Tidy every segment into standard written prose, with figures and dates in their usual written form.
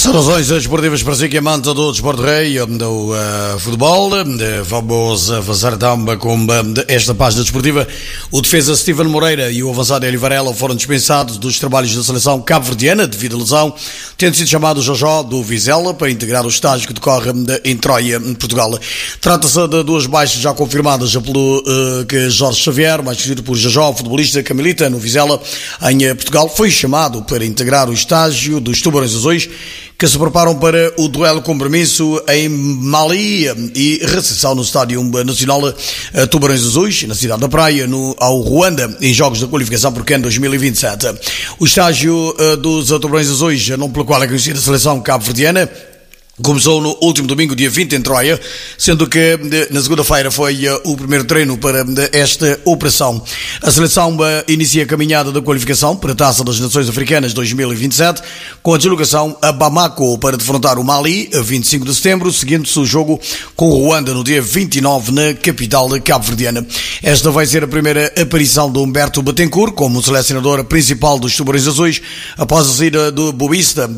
Saudações desportivas para si que amante do desporto rei, do futebol. Vamos avançar então com esta página desportiva. O defesa Steven Moreira e o avançado Hélio Varela foram dispensados dos trabalhos da seleção cabo-verdiana devido à lesão, tendo sido chamado Jojó do Vizela para integrar o estágio que decorre em Troia, em Portugal. Trata-se de duas baixas já confirmadas pelo que Jorge Xavier, mais conhecido por Jojó, futebolista que milita no Vizela em Portugal, foi chamado para integrar o estágio dos Tubarões Azuis, que se preparam para o duelo compromisso em Mali e recepção no Estádio Nacional Tubarões Azuis, na cidade da Praia, ao Ruanda, em jogos da qualificação para o CAN 2027. O estágio dos Tubarões Azuis, nome pelo qual é conhecida a seleção cabo-verdiana, começou no último domingo, dia 20, em Troia, sendo que na segunda-feira foi o primeiro treino para esta operação. A seleção inicia a caminhada da qualificação para a Taça das Nações Africanas 2027, com a deslocação a Bamako para defrontar o Mali, a 25 de setembro, seguindo-se o jogo com o Ruanda no dia 29, na capital cabo-verdiana. Esta vai ser a primeira aparição de Humberto Betancourt como selecionador principal dos Tubarões Azuis, após a saída do Boavista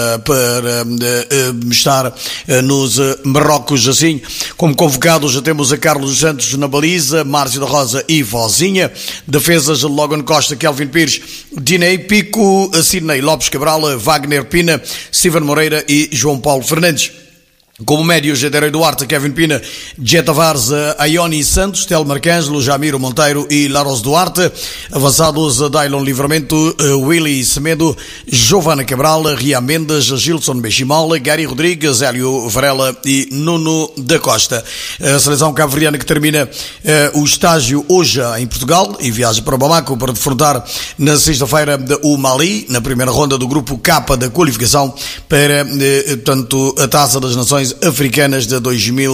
para estar nos Marrocos. Assim como convocados, já temos a Carlos Santos na baliza, Márcio da Rosa e Vozinha. Defesas: Logan Costa, Kelvin Pires, Dinei Pico, Sidney Lopes Cabral, Wagner Pina, Steven Moreira e João Paulo Fernandes. Como médios, Jaderei Duarte, Kevin Pina, Jé Tavares, Aioni Santos, Telmo Arcângelo, Jamiro Monteiro e Laros Duarte. Avançados: Dailon Livramento, Willy Semedo, Giovana Cabral, Ria Mendes, Gilson Bechimal, Gary Rodrigues, Hélio Varela e Nuno da Costa. A seleção cabo-verdiana que termina o estágio hoje em Portugal e viaja para Bamako para defrontar na sexta-feira o Mali, na primeira ronda do grupo K da qualificação para, portanto, a Taça das Nações Africanas de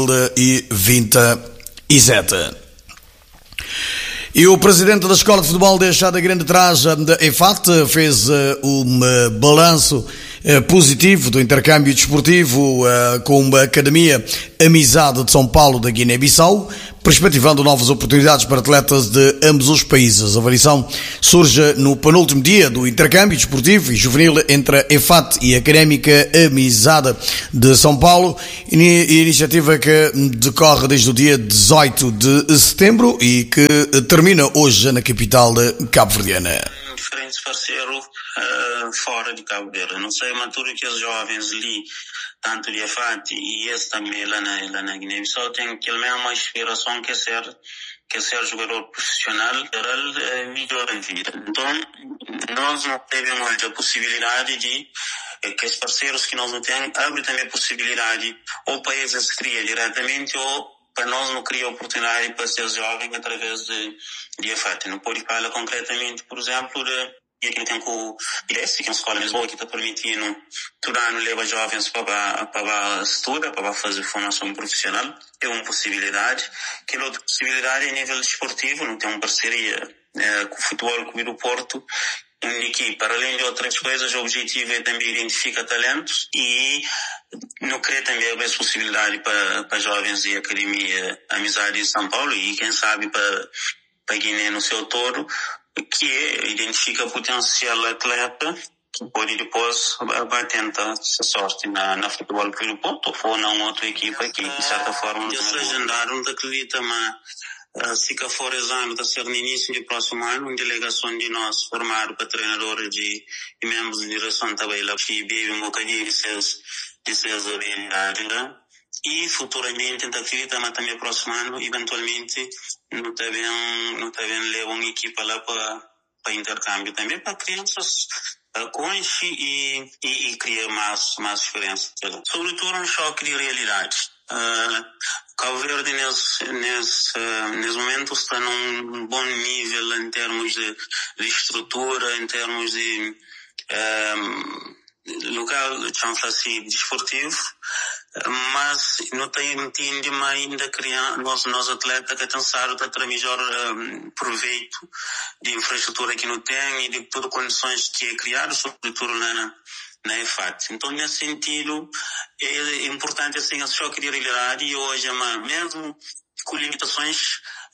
2027. E o presidente da Escola de Futebol da Chada Grande Trás, da EFAT, fez um balanço positivo do intercâmbio desportivo com a Academia Amizade de São Paulo da Guiné-Bissau, perspectivando novas oportunidades para atletas de ambos os países. A avaliação surge no penúltimo dia do intercâmbio desportivo e juvenil entre a EFAT e a Académica Amizade de São Paulo, iniciativa que decorre desde o dia 18 de setembro e que termina hoje na capital cabo-verdiana. Diferentes parceiros fora de Cabo Verde. Não sei, mas tudo que os jovens ali, tanto de EFAT e esse também lá na Guiné-Bissau, tem aquela mesma inspiração que é ser jogador profissional, melhor em vida. Então, nós não temos a possibilidade de que os parceiros que nós não temos abrem também a possibilidade, ou para eles criam diretamente, ou para nós não criar oportunidade para ser jovem através de EFAT. Não pode falar concretamente, por exemplo, e aqui tem com o IDES, que é uma escola em Lisboa que está permitindo, todo ano leva jovens para estudar, para fazer formação profissional. É uma possibilidade. Que outra possibilidade é a nível desportivo, não tem uma parceria com o Futebol Clube do Porto, em que, para além de outras coisas, o objetivo é também identificar talentos e não querer também haver possibilidade para jovens de Academia Amizade de São Paulo e, quem sabe, para Guiné no seu todo, que identifica potencial atleta que pode depois vai tentar essa sorte na Futebol Clube do Porto ou na outra equipa que, de certa forma, eles agendaram da acredita, mas se que for exame está ser no início do próximo ano, uma delegação de nós formado para treinadores e membros de direção também lá que bebe um bocadinho de suas habilidades, né? E futuramente acredita, mas também próximo ano eventualmente não está bem levar uma equipa lá para intercâmbio também para crianças conche e criar mais experiência. Sobretudo um choque de realidade. Cabo Verde nesse momento está num bom nível em termos de estrutura, em termos de local, chamamos assim, desportivo, mas não entende ainda criar nós atletas que estão a ter melhor proveito de infraestrutura que não tem e de todas as condições que é criado, sobretudo na EFAT. Então, nesse sentido, é importante assim, esse choque de realidade e hoje, mesmo com limitações,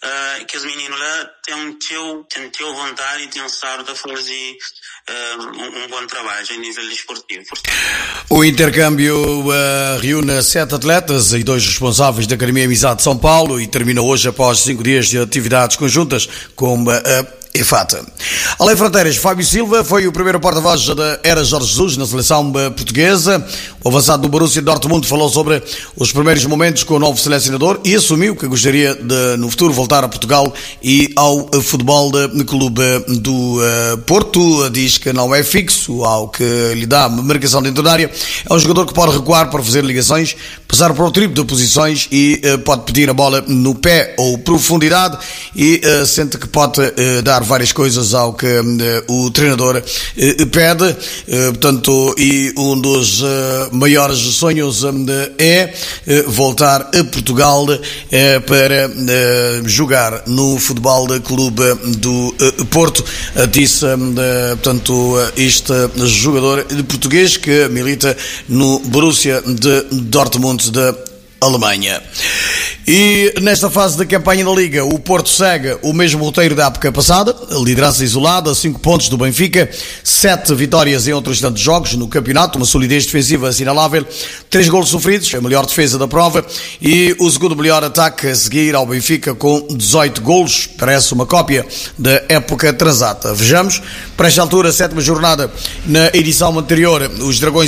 que os meninos lá têm vontade e têm sorte de fazer um bom trabalho a nível desportivo. O intercâmbio reúne 7 atletas e 2 responsáveis da Academia Amizade de São Paulo e termina hoje após 5 dias de atividades conjuntas com a EFATA. Além fronteiras, Fábio Silva foi o primeiro porta-voz da era Jorge Jesus na seleção portuguesa. O avançado do Borussia Dortmund falou sobre os primeiros momentos com o novo selecionador e assumiu que gostaria de, no futuro, voltar a Portugal e ao futebol clube do Porto. Diz que não é fixo, ao que lhe dá marcação dentro da área. É um jogador que pode recuar para fazer ligações, passar para o triplo de posições e pode pedir a bola no pé ou profundidade e sente que pode dar várias coisas ao que o treinador pede, portanto, e um dos maiores sonhos é voltar a Portugal para jogar no futebol clube do Porto, disse, portanto, este jogador português que milita no Borussia de Dortmund da Alemanha. E nesta fase da campanha da Liga, o Porto segue o mesmo roteiro da época passada, liderança isolada, 5 pontos do Benfica, 7 vitórias em outros tantos jogos no campeonato, uma solidez defensiva assinalável, 3 golos sofridos, a melhor defesa da prova e o segundo melhor ataque a seguir ao Benfica com 18 golos, parece uma cópia da época transata. Vejamos, para esta altura, 7ª jornada na edição anterior, os Dragões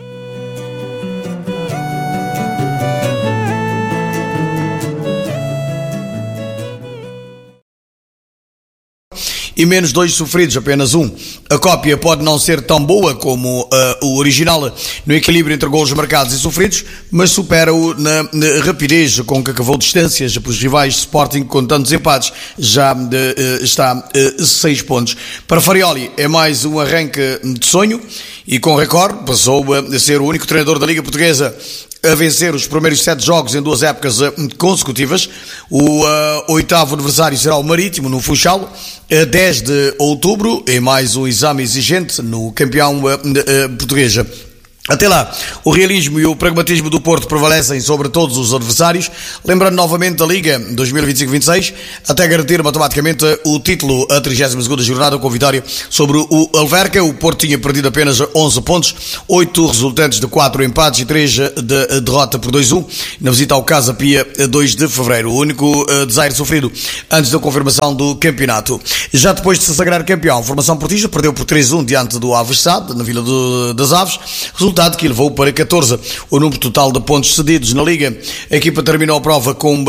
e menos 2 sofridos, apenas 1. A cópia pode não ser tão boa como o original no equilíbrio entre golos marcados e sofridos, mas supera-o na rapidez com que acabou distâncias pelos rivais. Sporting, com tantos empates, já está 6 pontos. Para Farioli é mais um arranque de sonho e com recorde passou a ser o único treinador da Liga Portuguesa a vencer os primeiros 7 jogos em 2 épocas consecutivas. O 8º adversário será o Marítimo, no Funchal, a 10 de outubro, em mais um exame exigente no campeão português. Até lá, o realismo e o pragmatismo do Porto prevalecem sobre todos os adversários, lembrando novamente a Liga 2025-26, até garantir matematicamente o título a 32ª jornada com vitória sobre o Alverca. O Porto tinha perdido apenas 11 pontos, 8 resultantes de 4 empates e 3 de derrota por 2-1, na visita ao Casa Pia, 2 de fevereiro, o único desaire sofrido antes da confirmação do campeonato. Já depois de se sagrar campeão, a formação portista perdeu por 3-1 diante do Aves SAD, na Vila das Aves, resultado que elevou para 14 o número total de pontos cedidos na Liga. A equipa terminou a prova com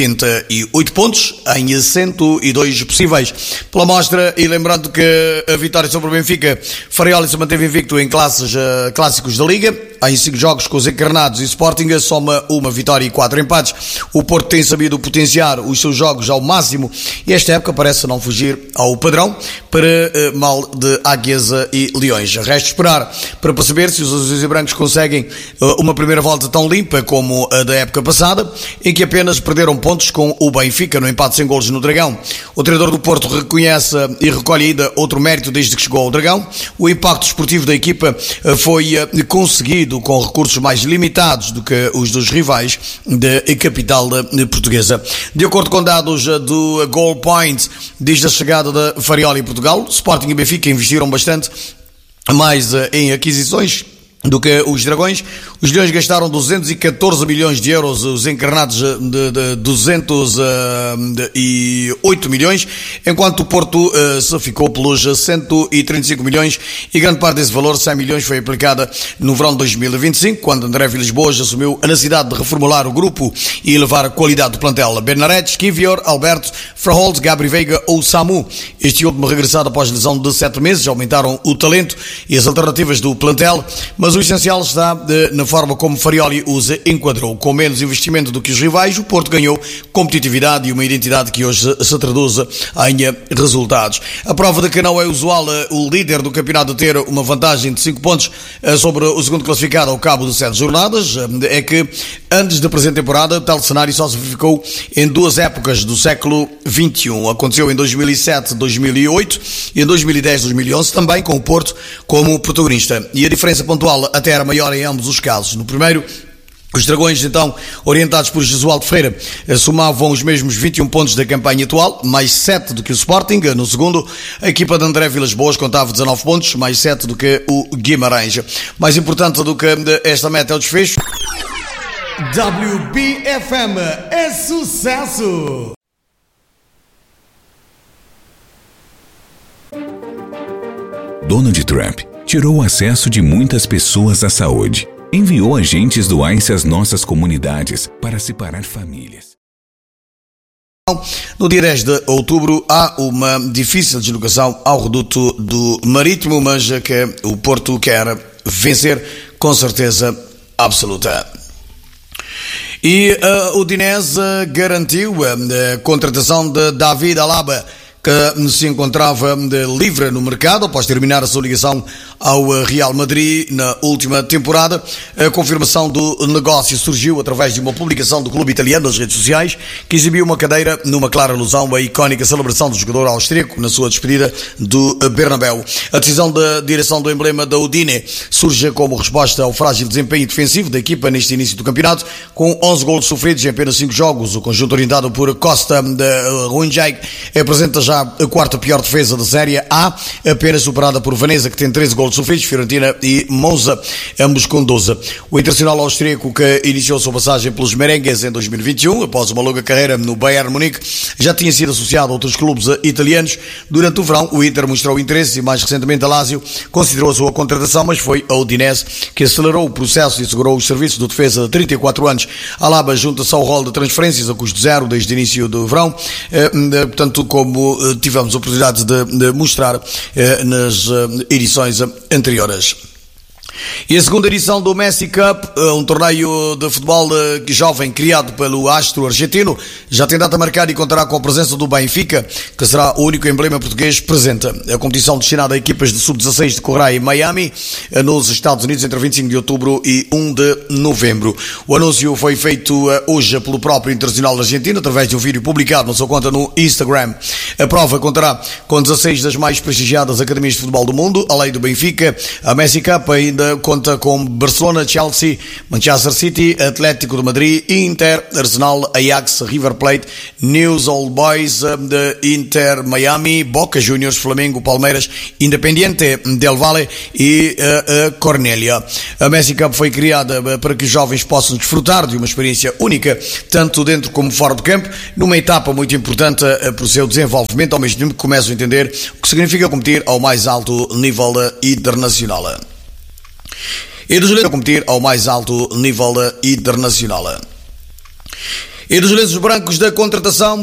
88 pontos em 102 possíveis. Pela mostra, e lembrando que a vitória sobre o Benfica, Farioli se manteve invicto em clássicos da Liga, em 5 jogos com os encarnados, e Sporting soma uma vitória e 4 empates. O Porto tem sabido potenciar os seus jogos ao máximo e esta época parece não fugir ao padrão, para mal de Águias e Leões. Resta esperar para perceber se os azuis e brancos conseguem uma primeira volta tão limpa como a da época passada, em que apenas perderam pontos com o Benfica no empate sem golos no Dragão. O treinador do Porto reconhece e recolhe ainda outro mérito desde que chegou ao Dragão. O impacto esportivo da equipa foi conseguido com recursos mais limitados do que os dos rivais da capital portuguesa. De acordo com dados do Goal Point, desde a chegada da Farioli em Portugal, Sporting e Benfica investiram bastante mais em aquisições do que os Dragões. Os Leões gastaram 214 milhões de euros, os encarnados de 208 milhões, enquanto o Porto se ficou pelos 135 milhões e grande parte desse valor, 100 milhões, foi aplicada no verão de 2025, quando André Vilas-Boas assumiu a necessidade de reformular o grupo e elevar a qualidade do plantel. Bernardes, Kivior, Alberto, Fraholtz, Gabri Veiga ou Samu, este último regressado após lesão de 7 meses, aumentaram o talento e as alternativas do plantel, mas o essencial está na forma como Farioli os enquadrou. Com menos investimento do que os rivais, o Porto ganhou competitividade e uma identidade que hoje se traduz em resultados. A prova de que não é usual o líder do campeonato ter uma vantagem de 5 pontos sobre o segundo classificado ao cabo de 7 jornadas é que, antes da presente temporada, tal cenário só se verificou em 2 épocas do século XXI. Aconteceu em 2007-2008 e em 2010-2011 também, com o Porto como protagonista. E a diferença pontual até era maior em ambos os casos. No primeiro, Os Dragões, então, orientados por Jesualdo Ferreira, somavam os mesmos 21 pontos da campanha atual, mais 7 do que o Sporting. No segundo, a equipa de André Vilas-Boas contava 19 pontos, mais 7 do que o Guimarães. Mais importante do que esta meta é o desfecho. WBFM é sucesso! Donald Trump tirou o acesso de muitas pessoas à saúde. Enviou agentes do ICE às nossas comunidades para separar famílias. No dia 10 de outubro há uma difícil deslocação ao reduto do Marítimo, mas que o Porto quer vencer com certeza absoluta. E o Udinese garantiu a contratação de David Alaba, que se encontrava livre no mercado após terminar a sua ligação ao Real Madrid na última temporada. A confirmação do negócio surgiu através de uma publicação do clube italiano nas redes sociais, que exibiu uma cadeira numa clara alusão à icónica celebração do jogador austríaco na sua despedida do Bernabéu. A decisão da direção do emblema da Udine surge como resposta ao frágil desempenho defensivo da equipa neste início do campeonato, com 11 golos sofridos em apenas 5 jogos. O conjunto orientado por Costa de Ruinjak apresenta já a quarta pior defesa da Série A, apenas superada por Veneza, que tem 13 golos sofridos, Fiorentina e Monza, ambos com 12. O internacional austríaco, que iniciou sua passagem pelos merengues em 2021, após uma longa carreira no Bayern Munique, já tinha sido associado a outros clubes italianos. Durante o verão, o Inter mostrou interesse e, mais recentemente, a Lazio considerou a sua contratação, mas foi a Udinese que acelerou o processo e assegurou os serviços do defesa de 34 anos. Alaba junta-se ao rol de transferências a custo zero desde o início do verão, portanto, como tivemos a oportunidade de mostrar nas edições anteriores. E a segunda edição do Messi Cup, um torneio de futebol jovem criado pelo astro argentino, já tem data marcada e contará com a presença do Benfica, que será o único emblema português presente. A competição destinada a equipas de sub-16 decorrerá em Miami, nos Estados Unidos, entre 25 de outubro e 1 de novembro. O anúncio foi feito hoje pelo próprio internacional argentino, através de um vídeo publicado na sua conta no Instagram. A prova contará com 16 das mais prestigiadas academias de futebol do mundo. Além do Benfica, a Messi Cup ainda conta com Barcelona, Chelsea, Manchester City, Atlético de Madrid, Inter, Arsenal, Ajax, River Plate, News Old Boys, de Inter Miami, Boca Juniors, Flamengo, Palmeiras, Independiente del Valle e Cornellà. A Messi Cup foi criada para que os jovens possam desfrutar de uma experiência única, tanto dentro como fora do campo, numa etapa muito importante para o seu desenvolvimento, ao mesmo tempo que começam a entender o que significa competir ao mais alto nível internacional. E dos lenços competir ao mais alto nível internacional. E dos lenços brancos da contratação